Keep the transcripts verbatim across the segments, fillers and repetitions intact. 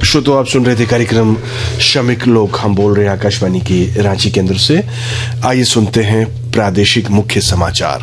श्रोतो, आप सुन रहे थे कार्यक्रम श्रमिक लोग। हम बोल रहे हैं आकाशवाणी के रांची केंद्र से। आइए सुनते हैं प्रादेशिक मुख्य समाचार।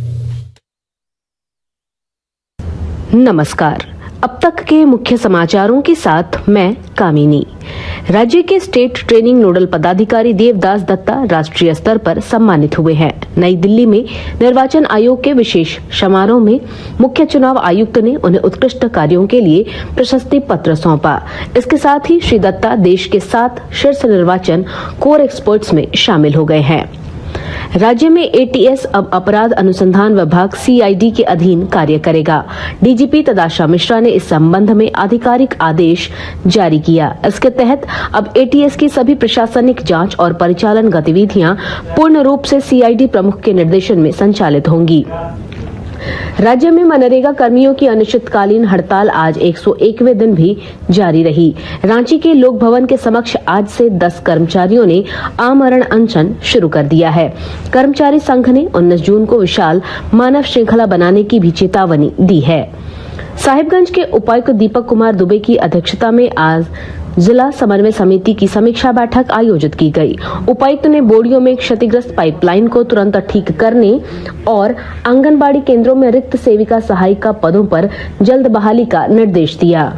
नमस्कार। अब तक के मुख्य समाचारों के साथ मैं कामिनी। राज्य के स्टेट ट्रेनिंग नोडल पदाधिकारी देवदास दत्ता राष्ट्रीय स्तर पर सम्मानित हुए हैं। नई दिल्ली में निर्वाचन आयोग के विशेष समारोह में मुख्य चुनाव आयुक्त ने उन्हें उत्कृष्ट कार्यों के लिए प्रशस्ति पत्र सौंपा। इसके साथ ही श्री दत्ता देश के सात शीर्ष निर्वाचन कोर एक्सपर्ट्स में शामिल हो गए हैं। राज्य में एटीएस अब अपराध अनुसंधान विभाग सीआईडी के अधीन कार्य करेगा। डीजीपी तदाशा मिश्रा ने इस संबंध में आधिकारिक आदेश जारी किया। इसके तहत अब एटीएस की सभी प्रशासनिक जांच और परिचालन गतिविधियां पूर्ण रूप से सीआईडी प्रमुख के निर्देशन में संचालित होंगी। राज्य में मनरेगा कर्मियों की अनिश्चितकालीन हड़ताल आज एक सौ एकवें दिन भी जारी रही। रांची के लोक भवन के समक्ष आज से दस कर्मचारियों ने आमरण अनशन शुरू कर दिया है। कर्मचारी संघ ने उन्नीस जून को विशाल मानव श्रृंखला बनाने की भी चेतावनी दी है। साहिबगंज के उपायुक्त दीपक कुमार दुबे की अध्यक्षता में आज जिला समन्वय समिति की समीक्षा बैठक आयोजित की गई। उपायुक्त ने बोड़ियों में क्षतिग्रस्त पाइपलाइन को तुरंत ठीक करने और आंगनबाड़ी केंद्रों में रिक्त सेविका सहायिका पदों पर जल्द बहाली का निर्देश दिया।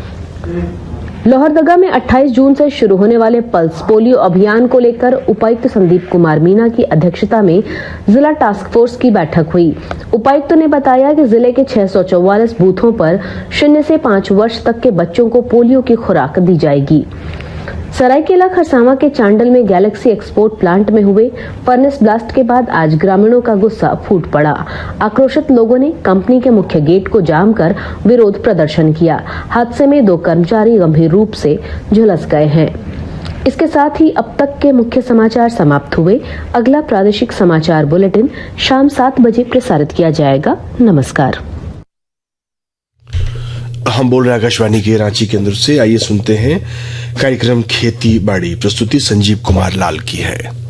लोहरदगा में अट्ठाईस जून से शुरू होने वाले पल्स पोलियो अभियान को लेकर उपायुक्त संदीप कुमार मीना की अध्यक्षता में जिला टास्क फोर्स की बैठक हुई। उपायुक्त ने बताया कि जिले के छह सौ चौवालीस बूथों पर शून्य से पाँच वर्ष तक के बच्चों को पोलियो की खुराक दी जाएगी। सरायकेला खरसावां के चांडल में गैलेक्सी एक्सपोर्ट प्लांट में हुए फर्नेस ब्लास्ट के बाद आज ग्रामीणों का गुस्सा फूट पड़ा। आक्रोशित लोगों ने कंपनी के मुख्य गेट को जाम कर विरोध प्रदर्शन किया। हादसे में दो कर्मचारी गंभीर रूप से झुलस गए हैं। इसके साथ ही अब तक के मुख्य समाचार समाप्त हुए। अगला प्रादेशिक समाचार बुलेटिन शाम सात बजे प्रसारित किया जाएगा। नमस्कार। हम बोल रहे हैं आकाशवाणी के रांची केंद्र से। आइए सुनते हैं कार्यक्रम खेती बाड़ी। प्रस्तुति संजीव कुमार लाल की है।